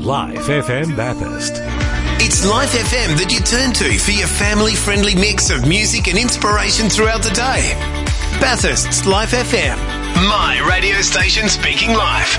Life FM Bathurst. It's Life FM that you turn to for your family-friendly mix of music and inspiration throughout the day. Bathurst's Life FM, my radio station speaking life.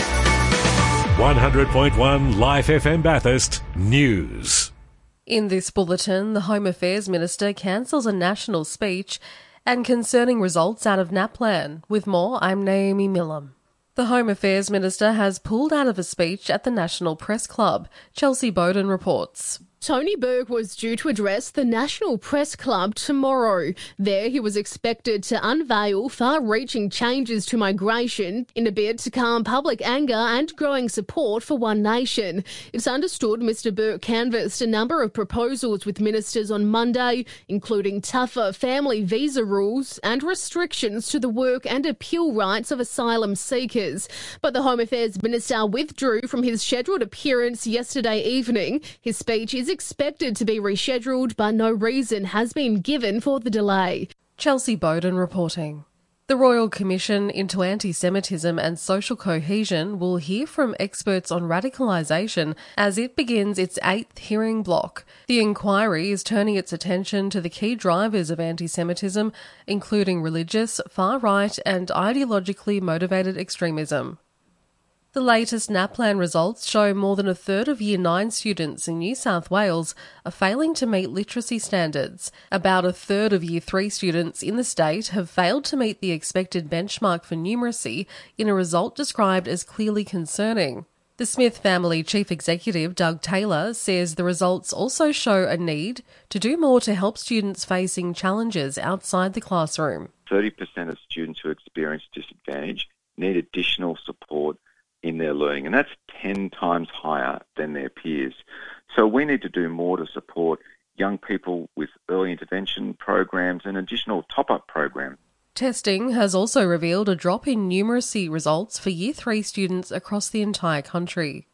100.1 Life FM Bathurst News. In this bulletin, the Home Affairs Minister cancels a national speech and concerning results out of NAPLAN. With more, I'm Naomi Millam. The Home Affairs Minister has pulled out of a speech at the National Press Club. Chelsea Bowden reports. Tony Burke was due to address the National Press Club tomorrow. There he was expected to unveil far-reaching changes to migration in a bid to calm public anger and growing support for One Nation. It's understood Mr Burke canvassed a number of proposals with ministers on Monday, including tougher family visa rules and restrictions to the work and appeal rights of asylum seekers. But the Home Affairs Minister withdrew from his scheduled appearance yesterday evening. His speech is expected to be rescheduled, but no reason has been given for the delay. Chelsea Bowden reporting. The Royal Commission into Anti-Semitism and Social Cohesion will hear from experts on radicalisation as it begins its 8th hearing block. The inquiry is turning its attention to the key drivers of anti-Semitism, including religious, far-right and ideologically motivated extremism. The latest NAPLAN results show more than a third of Year 9 students in New South Wales are failing to meet literacy standards. About a third of Year 3 students in the state have failed to meet the expected benchmark for numeracy in a result described as clearly concerning. The Smith family chief executive, Doug Taylor, says the results also show a need to do more to help students facing challenges outside the classroom. 30% of students who experience disadvantage need additional support in their learning, and that's 10 times higher than their peers. So we need to do more to support young people with early intervention programs and additional top-up programs. Testing has also revealed a drop in numeracy results for Year 3 students across the entire country.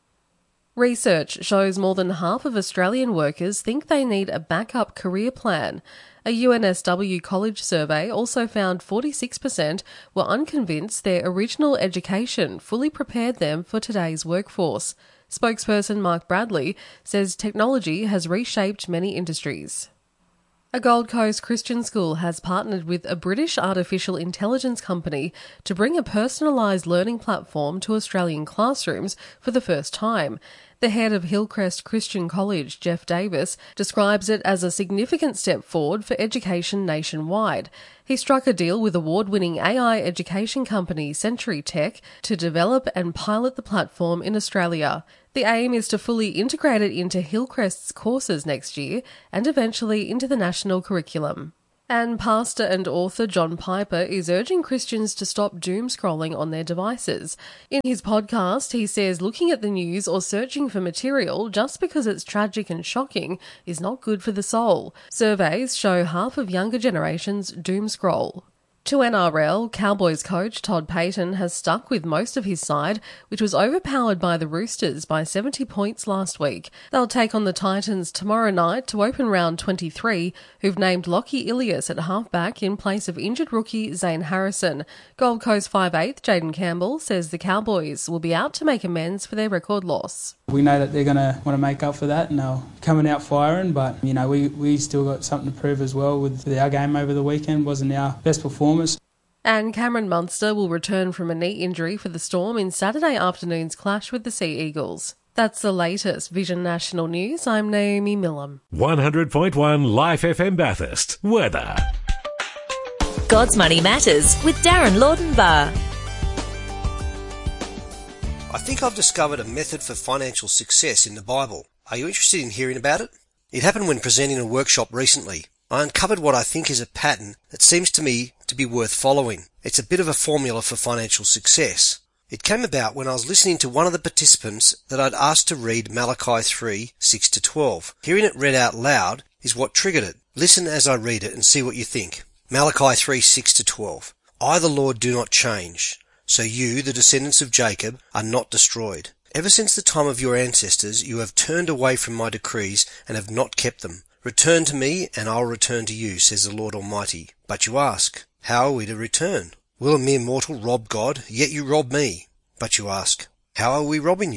Research shows more than half of Australian workers think they need a backup career plan. A UNSW college survey also found 46% were unconvinced their original education fully prepared them for today's workforce. Spokesperson Mark Bradley says technology has reshaped many industries. A Gold Coast Christian school has partnered with a British artificial intelligence company to bring a personalised learning platform to Australian classrooms for the first time. The head of Hillcrest Christian College, Jeff Davis, describes it as a significant step forward for education nationwide. He struck a deal with award-winning AI education company Century Tech to develop and pilot the platform in Australia. The aim is to fully integrate it into Hillcrest's courses next year and eventually into the national curriculum. And pastor and author John Piper is urging Christians to stop doom scrolling on their devices. In his podcast, he says looking at the news or searching for material just because it's tragic and shocking is not good for the soul. Surveys show half of younger generations doom scroll. To NRL, Cowboys coach Todd Payten has stuck with most of his side, which was overpowered by the Roosters by 70 points last week. They'll take on the Titans tomorrow night to open round 23, who've named Lockie Ilias at halfback in place of injured rookie Zane Harrison. Gold Coast 5'8" Jaden Campbell says the Cowboys will be out to make amends for their record loss. We know that they're going to want to make up for that and they're coming out firing, but we still got something to prove as well with our game over the weekend. Wasn't our best performance. And Cameron Munster will return from a knee injury for the Storm in Saturday afternoon's clash with the Sea Eagles. That's the latest Vision National News. I'm Naomi Millam. 100.1 Life FM Bathurst. Weather. God's Money Matters with Darren Laudenbar. I think I've discovered a method for financial success in the Bible. Are you interested in hearing about it? It happened when presenting a workshop recently. I uncovered what I think is a pattern that seems to me to be worth following. It's a bit of a formula for financial success. It came about when I was listening to one of the participants that I'd asked to read Malachi 3, 6-12. Hearing it read out loud is what triggered it. Listen as I read it and see what you think. Malachi 3, 6-12. I, the Lord, do not change. So you, the descendants of Jacob, are not destroyed. Ever since the time of your ancestors, you have turned away from my decrees and have not kept them. Return to me, and I'll return to you, says the Lord Almighty. But you ask, how are we to return? Will a mere mortal rob God? Yet you rob me. But you ask, how are we robbing you?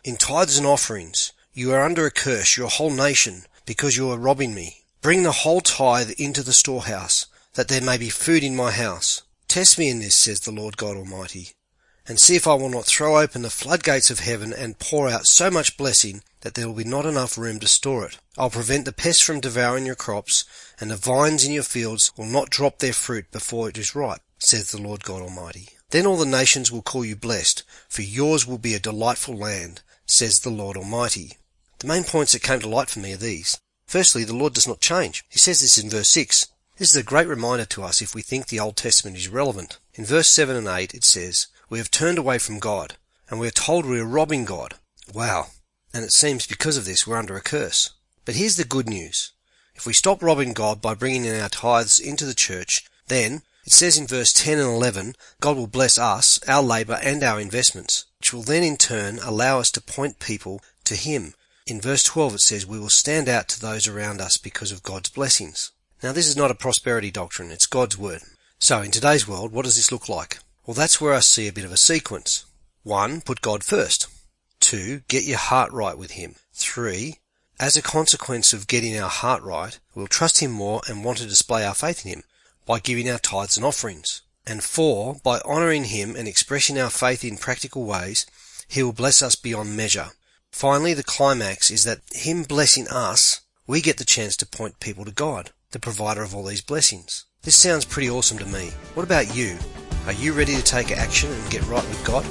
In tithes and offerings, you are under a curse, your whole nation, because you are robbing me. Bring the whole tithe into the storehouse, that there may be food in my house. Test me in this, says the Lord God Almighty, and see if I will not throw open the floodgates of heaven and pour out so much blessing that there will be not enough room to store it. I'll prevent the pests from devouring your crops, and the vines in your fields will not drop their fruit before it is ripe, says the Lord God Almighty. Then all the nations will call you blessed, for yours will be a delightful land, says the Lord Almighty. The main points that came to light for me are these. Firstly, the Lord does not change. He says this in verse 6. This is a great reminder to us if we think the Old Testament is relevant. In verse 7 and 8 it says, "We have turned away from God, and we are told we are robbing God." Wow. And it seems because of this we're under a curse. But here's the good news. If we stop robbing God by bringing in our tithes into the church, then, it says in verse 10 and 11, God will bless us, our labour and our investments, which will then in turn allow us to point people to Him. In verse 12 it says we will stand out to those around us because of God's blessings. Now this is not a prosperity doctrine, it's God's word. So in today's world, what does this look like? Well, that's where I see a bit of a sequence. 1, put God first. 2, get your heart right with Him. 3, as a consequence of getting our heart right, we'll trust Him more and want to display our faith in Him by giving our tithes and offerings. And 4, by honouring Him and expressing our faith in practical ways, He will bless us beyond measure. Finally, the climax is that Him blessing us, we get the chance to point people to God, the provider of all these blessings. This sounds pretty awesome to me. What about you? Are you ready to take action and get right with God?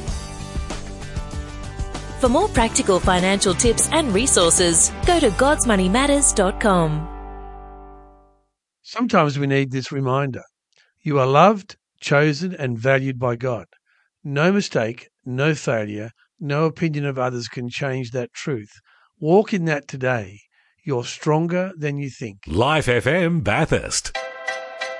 For more practical financial tips and resources, go to godsmoneymatters.com. Sometimes we need this reminder. You are loved, chosen and valued by God. No mistake, no failure, no opinion of others can change that truth. Walk in that today. You're stronger than you think. Life FM Bathurst.